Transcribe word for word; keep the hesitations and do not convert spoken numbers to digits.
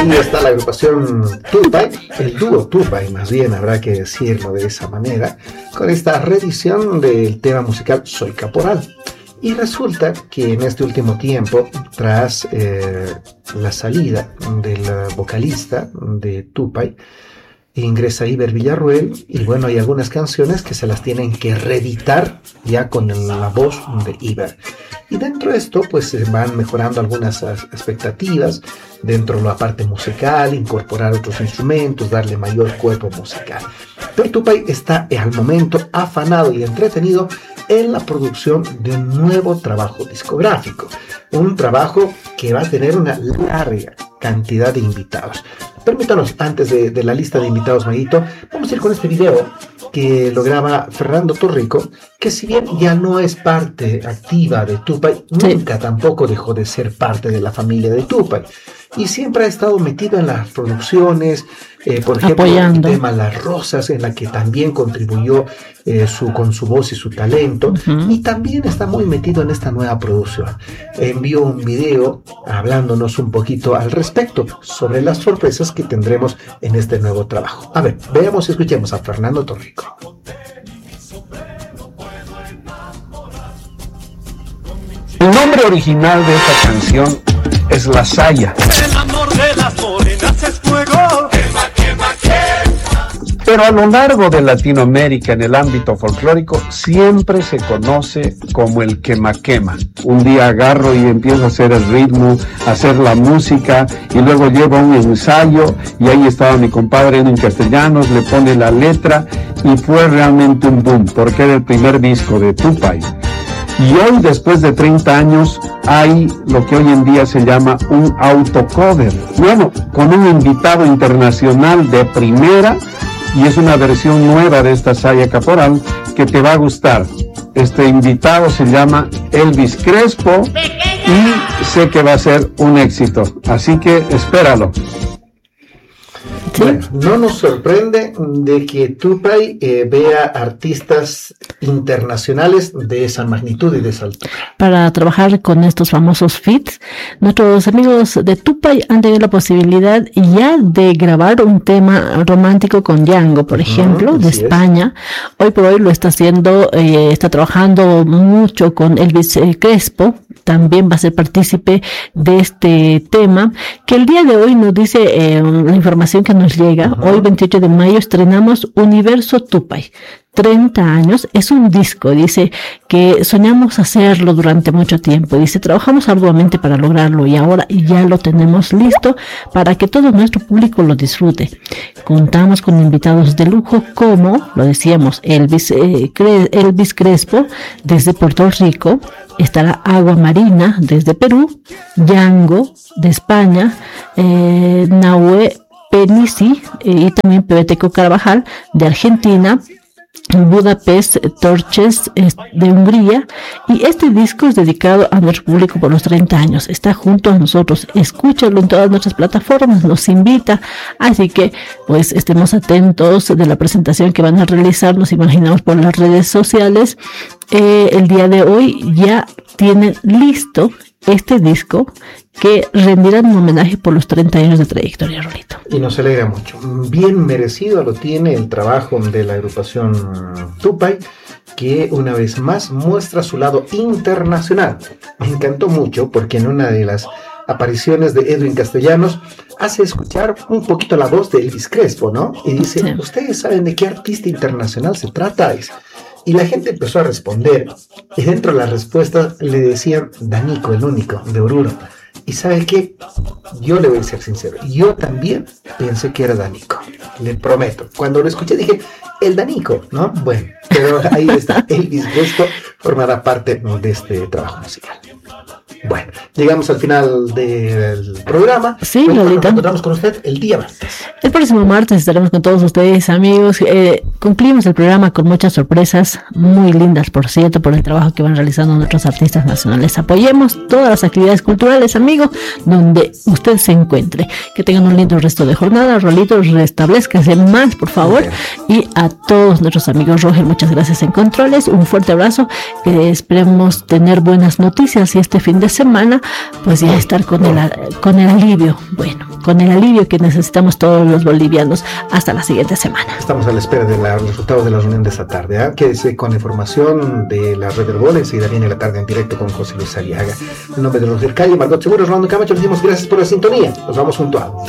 ahí está la agrupación Tupac, el dúo Tupac, más bien habrá que decirlo de esa manera, con esta reedición del tema musical Soy Caporal. Y resulta que en este último tiempo, tras eh, la salida del vocalista de Tupac, ingresa Iber Villarruel, y bueno, hay algunas canciones que se las tienen que reeditar ya con la voz de Iber. Y dentro de esto, pues se van mejorando algunas expectativas dentro de la parte musical, incorporar otros instrumentos, darle mayor cuerpo musical. Pero Tupac está al momento afanado y entretenido en la producción de un nuevo trabajo discográfico, un trabajo que va a tener una larga cantidad de invitados. Permítanos, antes de, de la lista de invitados, Maguito, vamos a ir con este video que lo graba Fernando Torrico, que si bien ya no es parte activa de Tupac, sí, nunca tampoco dejó de ser parte de la familia de Tupac. Y siempre ha estado metido en las producciones, eh, por ejemplo, apoyando el tema Las Rosas, en la que también contribuyó eh, su, con su voz y su talento, uh-huh. y también está muy metido en esta nueva producción. Envió un video hablándonos un poquito al respecto sobre las sorpresas que tendremos en este nuevo trabajo. A ver, veamos y escuchemos a Fernando Torrico. El nombre original de esta canción es La Saya. El amor de las morenas es fuego. Quema, quema, quema. Pero a lo largo de Latinoamérica, en el ámbito folclórico, siempre se conoce como el quema quema. Un día agarro y empiezo a hacer el ritmo, a hacer la música, y luego llevo un ensayo, y ahí estaba mi compadre en castellanos, le pone la letra, y fue realmente un boom, porque era el primer disco de Tupac. Y hoy, después de treinta años, hay lo que hoy en día se llama un autocover. Bueno, con un invitado internacional de primera, y es una versión nueva de esta Saya Caporal que te va a gustar. Este invitado se llama Elvis Crespo y sé que va a ser un éxito, así que espéralo. ¿Sí? Bueno, no nos sorprende de que Tupac eh, vea artistas internacionales de esa magnitud y de esa altura. Para trabajar con estos famosos feats, nuestros amigos de Tupac han tenido la posibilidad ya de grabar un tema romántico con Django, por ejemplo, uh-huh, de España. Es. Hoy por hoy lo está haciendo, eh, está trabajando mucho con Elvis eh, Crespo. También va a ser partícipe de este tema, que el día de hoy nos dice eh, la información que nos llega. Uh-huh. Hoy, veintiocho de mayo, estrenamos Universo Tupac. treinta años, es un disco, dice, que soñamos hacerlo durante mucho tiempo, dice, trabajamos arduamente para lograrlo y ahora ya lo tenemos listo para que todo nuestro público lo disfrute. Contamos con invitados de lujo como, lo decíamos, Elvis, eh, Cre- Elvis Crespo desde Puerto Rico, estará Agua Marina desde Perú, Django de España, eh, Nahue Penisi eh, y también Pebeteco Carvajal de Argentina, Budapest Torches de Hungría, y este disco es dedicado a nuestro público por los treinta años. Está junto a nosotros, escúchalo en todas nuestras plataformas, nos invita, así que pues estemos atentos de la presentación que van a realizar, nos imaginamos por las redes sociales. Eh, el día de hoy ya tienen listo este disco que rendirá un homenaje por los treinta años de trayectoria, Rolito. Y nos alegra mucho. Bien merecido lo tiene el trabajo de la agrupación Tupac, que una vez más muestra su lado internacional. Me encantó mucho porque en una de las apariciones de Edwin Castellanos hace escuchar un poquito la voz de Elvis Crespo, ¿no? Y dice, sí, ¿ustedes saben de qué artista internacional se trata? Y la gente empezó a responder, y dentro de las respuestas le decían Danico, el único, de Oruro. Y ¿sabe qué? Yo le voy a ser sincero, yo también pensé que era Danico, le prometo. Cuando lo escuché dije, el Danico, ¿no? Bueno, pero ahí está, Elvis Crespo formará parte de este trabajo musical. Bueno, llegamos al final del programa. Sí, Lolita. Nos encontramos con usted el día martes. El próximo martes estaremos con todos ustedes, amigos. Eh, concluimos el programa con muchas sorpresas, muy lindas, por cierto, por el trabajo que van realizando nuestros artistas nacionales. Apoyemos todas las actividades culturales, amigo, donde usted se encuentre. Que tengan un lindo resto de jornada. Rolito, restablezcase más, por favor. Okay. Y a todos nuestros amigos, Roger, muchas gracias en controles. Un fuerte abrazo. Que esperemos tener buenas noticias y este fin de semana semana, pues ya estar con el, con el alivio, bueno, con el alivio que necesitamos todos los bolivianos hasta la siguiente semana. Estamos a la espera de los resultados de la reunión de esta tarde. ¿eh? Quédese con información de la red del Gol, enseguida viene la tarde en directo con José Luis Aliaga. En nombre de los del Calle, Margot Seguro, Rolando Camacho, les decimos gracias por la sintonía. Nos vamos junto a